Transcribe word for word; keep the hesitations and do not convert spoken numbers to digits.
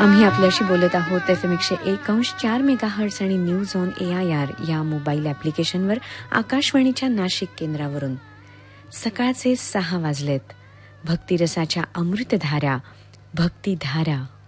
आम्ही आपल्याशी बोलत आहोत एफ एम एकशे एक अंश चार मेगा हर्ट्स आणि news on A I R या मोबाईल ॲप्लिकेशनवर आकाशवाणीच्या नाशिक केंद्रावरून. सकाळचे सहा वाजलेत. भक्तिरसाच्या अमृतधारा, भक्तिधारा